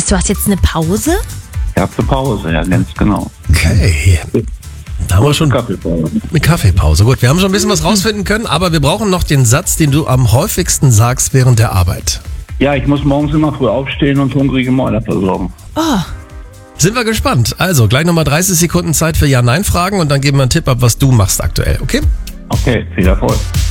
heißt, du hast jetzt eine Pause? Ich habe eine Pause, ja, ganz genau. Okay. Da haben wir schon Kaffeepause. eine Kaffeepause. Gut, wir haben schon ein bisschen was rausfinden können, aber wir brauchen noch den Satz, den du am häufigsten sagst während der Arbeit. Ja, ich muss morgens immer früh aufstehen und hungrige Mäuler versorgen. Oh, Sind wir gespannt. Also, gleich nochmal 30 Sekunden Zeit für Ja-Nein-Fragen und dann geben wir einen Tipp ab, was du machst aktuell, okay? Okay, viel Erfolg.